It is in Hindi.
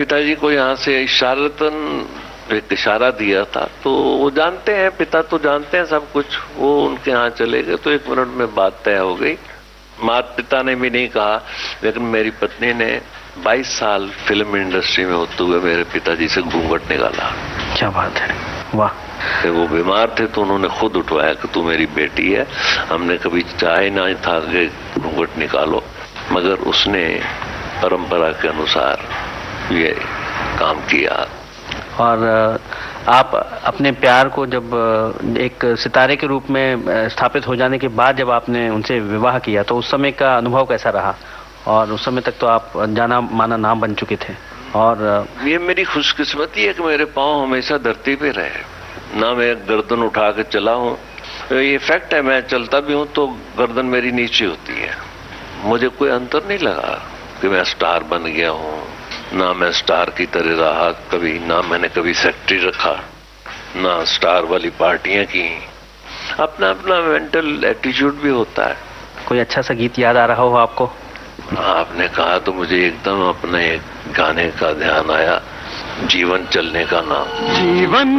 पिताजी को यहाँ से इशारतन एक इशारा दिया था, तो वो जानते हैं, पिता तो जानते हैं सब कुछ। वो उनके यहाँ चले गए तो 1 मिनट में बात तय हो गई। माता पिता ने भी नहीं कहा, लेकिन मेरी पत्नी ने 22 साल फिल्म इंडस्ट्री में होते हुए मेरे पिताजी से घूंघट निकाला। क्या बात है, वाह। वो बीमार थे तो उन्होंने खुद उठवाया कि तू मेरी बेटी है। हमने कभी चाहे ना था कि घूंघट निकालो, मगर उसने परंपरा के अनुसार ये काम किया। और आप अपने प्यार को जब एक सितारे के रूप में स्थापित हो जाने के बाद जब आपने उनसे विवाह किया तो उस समय का अनुभव कैसा रहा? और उस समय तक तो आप जाना माना नाम बन चुके थे। और ये मेरी खुशकिस्मती है कि मेरे पाँव हमेशा धरती पे रहे, ना मैं गर्दन उठा के चला हूँ। ये फैक्ट है, मैं चलता भी हूँ तो गर्दन मेरी नीचे होती है। मुझे कोई अंतर नहीं लगा कि मैं स्टार बन गया हूँ, ना मैं स्टार की तरह रहा कभी, ना मैंने कभी सेक्रेटरी रखा, ना स्टार वाली पार्टियां की। अपना अपना मेंटल एटीट्यूड भी होता है। कोई अच्छा सा गीत याद आ रहा हो आपको? आपने कहा तो मुझे एकदम अपने गाने का ध्यान आया, जीवन चलने का नाम। जीवन